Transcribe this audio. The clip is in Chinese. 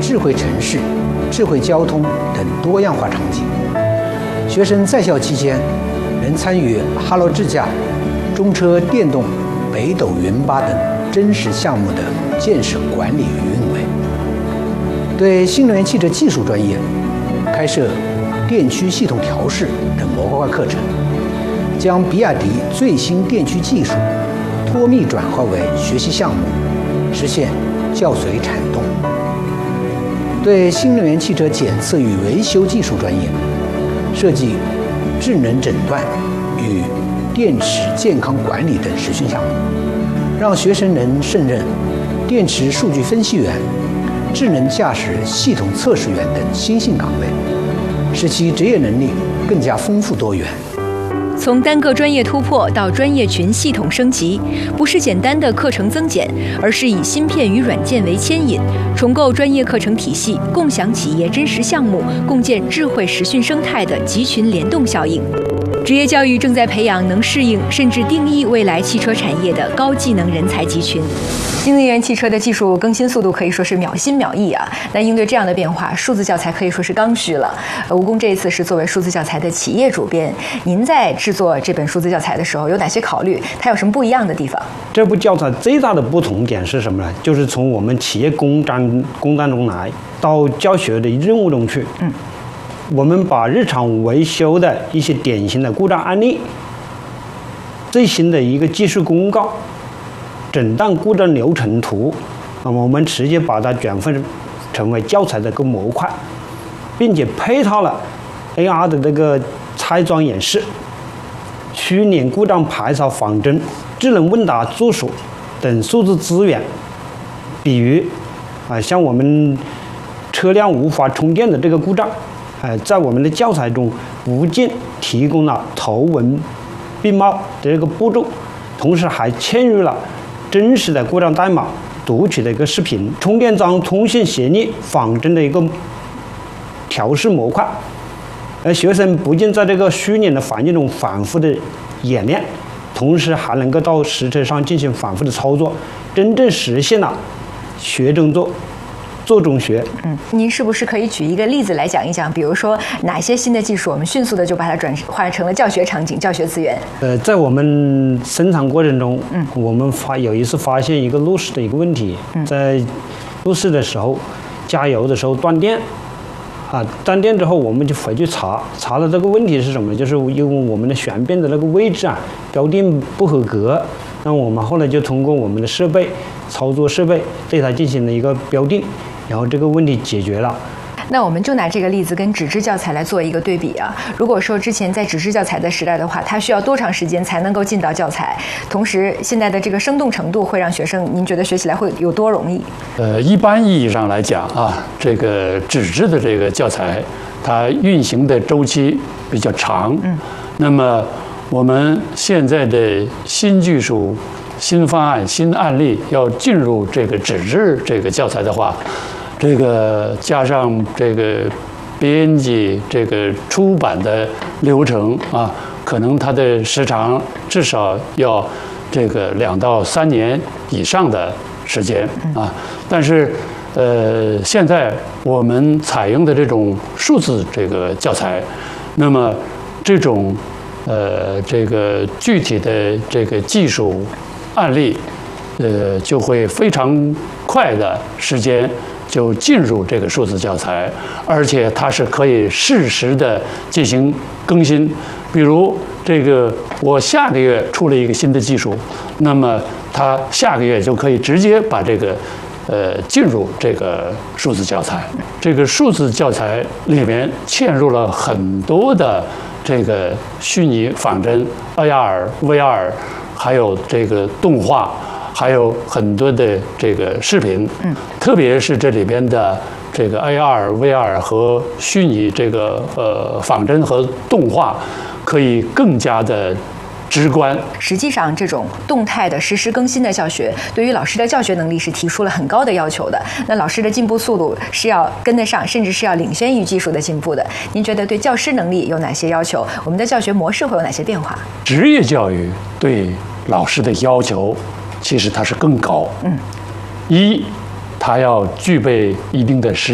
智慧城市、智慧交通等多样化场景。学生在校期间能参与哈罗智驾、中车电动、北斗云巴等真实项目的建设管理与运维。对新能源汽车技术专业开设电驱系统调试等模块化课程，将比亚迪最新电驱技术脱密转化为学习项目，实现教随产动。对新能源汽车检测与维修技术专业设计智能诊断与电池健康管理等实训项目，让学生能胜任电池数据分析员、智能驾驶系统测试员等新兴岗位，使其职业能力更加丰富多元。 从单个专业突破到专业群系统升级，不是简单的课程增减，而是以芯片与软件为牵引，重构专业课程体系，共享企业真实项目，共建智慧实训生态的集群联动效应。职业教育正在培养能适应甚至定义未来汽车产业的高技能人才集群。新能源汽车的技术更新速度可以说是秒新秒异啊！那应对这样的变化，数字教材可以说是刚需了。吴工这一次是作为数字教材的企业主编，您在制作这本数字教材的时候有哪些考虑？它有什么不一样的地方？ 这部教材最大的不同点是什么呢？就是从我们企业工当中来到教学的任务中去。我们把日常维修的一些典型的故障案例、最新的一个技术公告、诊断故障流程图，那么我们直接把它转换成为教材的一个模块，并且配套了 AR 的这个拆装演示、虚拟故障排查仿真、智能问答助手等数字资源。比如像我们车辆无法充电的这个故障，在我们的教材中不仅提供了图文并茂的这个步骤，同时还嵌入了真实的故障代码读取的一个视频、充电桩通信协议仿真的一个调试模块。而学生不仅在这个虚拟的环境中反复的演练，同时还能够到实车上进行反复的操作，真正实现了学中做，做中学。 您是不是可以举一个例子来讲一讲？比如说哪些新的技术，我们迅速的就把它转换成了教学场景、教学资源？ 在我们生产过程中，我们有一次发现一个路试的一个问题，在路试的时候，加油的时候断电，断电之后我们就回去查了这个问题是什么，就是因为我们的悬臂的那个位置标定不合格。那我们后来就通过我们的设备、操作设备对它进行了一个标定，然后这个问题解决了。 那我们就拿这个例子跟纸质教材来做一个对比啊。如果说之前在纸质教材的时代的话，它需要多长时间才能够进到教材？同时，现在的这个生动程度会让学生，您觉得学起来会有多容易？ 一般意义上来讲这个纸质的这个教材，它运行的周期比较长。那么我们现在的新技术、新方案、新案例要进入这个纸质这个教材的话，这个加上这个编辑、这个出版的流程可能它的时长至少要这个2到3年以上的时间但是现在我们采用的这种数字这个教材，那么这种这个具体的这个技术案例，就会非常快的时间就进入这个数字教材，而且它是可以适时的进行更新。比如这个我下个月出了一个新的技术，那么它下个月就可以直接把这个进入这个数字教材。这个数字教材里面嵌入了很多的这个虚拟仿真、AR、VR， 还有这个动画，还有很多的这个视频。特别是这里边的这个 AR、VR 和虚拟这个仿真和动画，可以更加的直观。 实际上，这种动态的实时更新的教学，对于老师的教学能力是提出了很高的要求的。那老师的进步速度是要跟得上，甚至是要领先于技术的进步的。您觉得对教师能力有哪些要求？我们的教学模式会有哪些变化？ 职业教育对老师的要求其实它是更高。他要具备一定的实